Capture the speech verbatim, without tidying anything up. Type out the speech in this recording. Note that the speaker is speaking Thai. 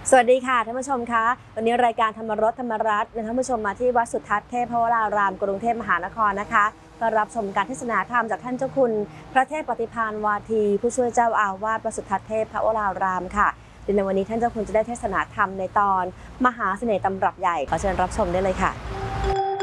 สวัสดีค่ะท่านผู้ชมคะวันนี้รายการธรรมรสธรรมรัตน์นำท่านผู้ชมมาที่วัดสุทัศน์เทพวรารามกรุงเทพมหานครนะคะก็รับชมการเทศนาธรรมจากท่านเจ้าคุณพระเทพปฏิภาณวาทีผู้ช่วยเจ้าอาวาสวัดสุทัศน์เทพวรารามค่ะในวันนี้ท่านเจ้าคุณจะได้เทศนาธรรมในตอนมหาเสน่ห์ตำรับใหญ่ขอเชิญรับชมได้เลยค่ะ